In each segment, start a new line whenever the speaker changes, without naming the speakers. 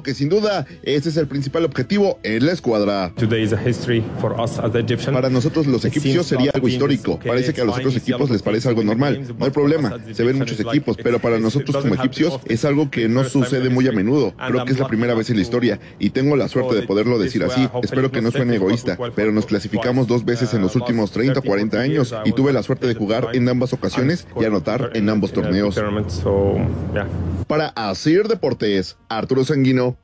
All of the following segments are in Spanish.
que sin duda este es el principal objetivo en la escuadra. Para nosotros los egipcios sería algo histórico. Parece que a los otros equipos les parece algo normal. No hay problema, se ven muchos equipos, pero para nosotros como egipcios es algo que no sucede muy a menudo. Creo que es la primera vez en la historia y tengo la suerte de poderlo decir así. Espero que no suene egoísta, pero nos clasificamos 2 veces en los últimos 30 o 40 años y tuve la suerte de jugar en ambas ocasiones y anotar en ambos torneos. Para Asir Deportes, Arturo Sanguino.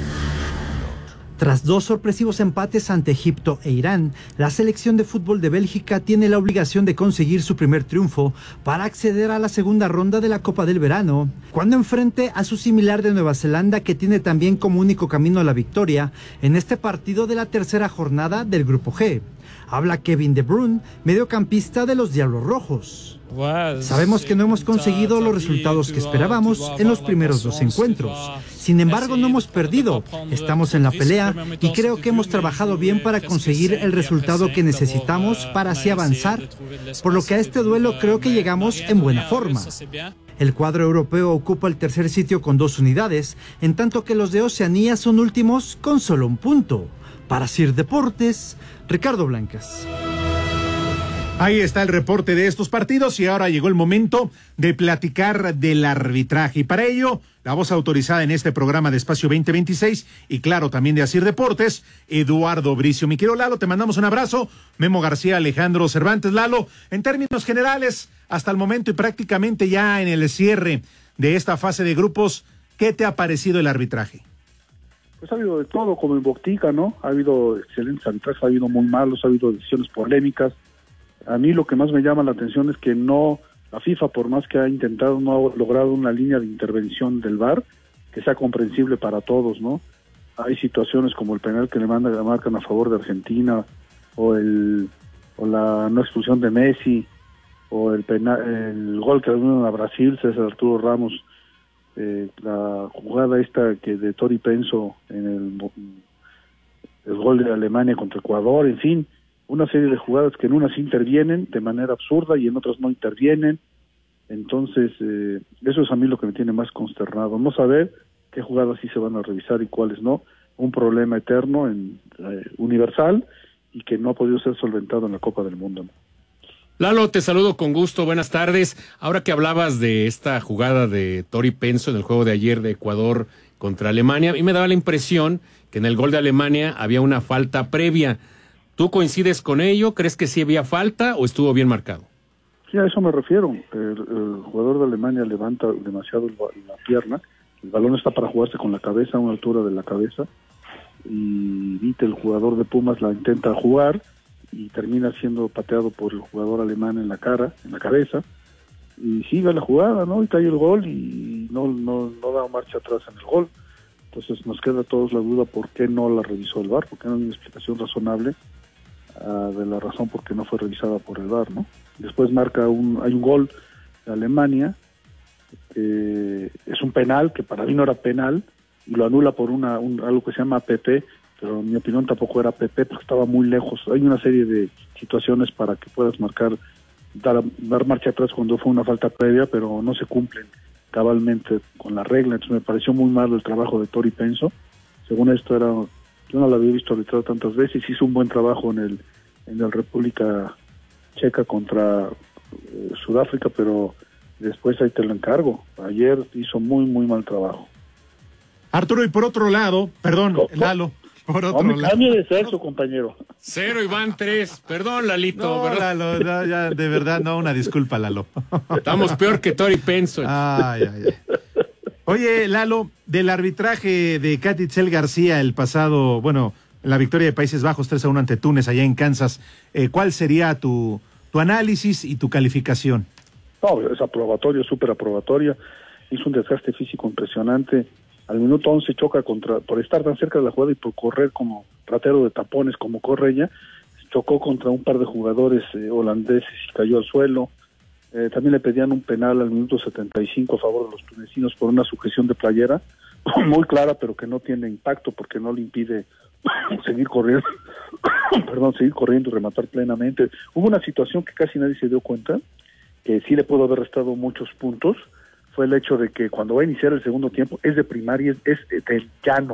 Tras 2 sorpresivos empates ante Egipto e Irán, la selección de fútbol de Bélgica tiene la obligación de conseguir su primer triunfo para acceder a la segunda ronda de la Copa del Verano, cuando enfrente a su similar de Nueva Zelanda, que tiene también como único camino a la victoria en este partido de la tercera jornada del Grupo G. Habla Kevin De Bruyne, mediocampista de los Diablos Rojos. Sabemos que no hemos conseguido los resultados que esperábamos en los primeros 2 encuentros. Sin embargo, no hemos perdido. Estamos en la pelea y creo que hemos trabajado bien para conseguir el resultado que necesitamos para así avanzar, por lo que a este duelo creo que llegamos en buena forma. El cuadro europeo ocupa el tercer sitio con 2 unidades, en tanto que los de Oceanía son últimos con solo 1 punto. Para Asir Deportes, Ricardo Blancas.
Ahí está el reporte de estos partidos y ahora llegó el momento de platicar del arbitraje. Y para ello, la voz autorizada en este programa de Espacio 2026 y claro, también de Asir Deportes, Eduardo Bricio. Mi querido Lalo, te mandamos un abrazo. Memo García, Alejandro Cervantes. Lalo, en términos generales, hasta el momento y prácticamente ya en el cierre de esta fase de grupos, ¿qué te ha parecido el arbitraje?
Pues ha habido de todo, como en Botica, ¿no? Ha habido excelentes arbitrajes, ha habido muy malos, ha habido decisiones polémicas. A mí lo que más me llama la atención es que la FIFA, por más que ha intentado, no ha logrado una línea de intervención del VAR que sea comprensible para todos, ¿no? Hay situaciones como el penal que le marcan a favor de Argentina, o la no expulsión de Messi, o el gol que le dieron a Brasil, César Arturo Ramos, la jugada esta que de Tori Penso en el gol de Alemania contra Ecuador, en fin, una serie de jugadas que en unas intervienen de manera absurda y en otras no intervienen. Entonces, eso es a mí lo que me tiene más consternado, no saber qué jugadas sí se van a revisar y cuáles no. Un problema eterno, universal, y que no ha podido ser solventado en la Copa del Mundo, ¿no?
Lalo, te saludo con gusto, buenas tardes. Ahora que hablabas de esta jugada de Tori Penso en el juego de ayer de Ecuador contra Alemania, a mí me daba la impresión que en el gol de Alemania había una falta previa. ¿Tú coincides con ello? ¿Crees que sí había falta o estuvo bien marcado?
Sí, a eso me refiero. El jugador de Alemania levanta demasiado la pierna, el balón está para jugarse con la cabeza, a una altura de la cabeza, y Vite, el jugador de Pumas, la intenta jugar y termina siendo pateado por el jugador alemán en la cabeza, y sigue la jugada, ¿no? Y cae el gol y no da marcha atrás en el gol. Entonces nos queda a todos la duda por qué no la revisó el VAR, porque no hay una explicación razonable de la razón por qué no fue revisada por el VAR, ¿no? Después hay un gol de Alemania, es un penal que para mí no era penal, y lo anula por algo que se llama PP, pero en mi opinión tampoco era PP porque estaba muy lejos. Hay una serie de situaciones para que puedas dar marcha atrás cuando fue una falta previa, pero no se cumplen cabalmente con la regla. Entonces me pareció muy mal el trabajo de Tori Penso. Según esto yo no lo había visto arbitrar tantas veces, hizo un buen trabajo en el República Checa contra Sudáfrica, pero después ahí te lo encargo. Ayer hizo muy, muy mal trabajo.
Arturo, y por otro lado, perdón, Lalo, por otro lado.
Cambio de sexo, compañero.
0 y van 3. Perdón, Lalito.
No,
¿verdad?
Lalo, no, ya, de verdad, no, una disculpa, Lalo.
Estamos peor que Tori Penso.
Ay. Oye, Lalo, del arbitraje de Katitzel García el pasado, la victoria de Países Bajos 3-1 ante Túnez allá en Kansas, ¿cuál sería tu análisis y tu calificación?
No, es aprobatoria, súper aprobatoria. Hizo un desgaste físico impresionante. Al minuto 11 choca por estar tan cerca de la jugada y por correr como ratero de tapones como corre ella, chocó contra un par de jugadores holandeses y cayó al suelo. También le pedían un penal al minuto 75 a favor de los tunecinos por una sujeción de playera muy clara, pero que no tiene impacto porque no le impide seguir corriendo y rematar plenamente. Hubo una situación que casi nadie se dio cuenta, que sí le pudo haber restado muchos puntos, fue el hecho de que cuando va a iniciar el segundo tiempo es de primaria, es del llano,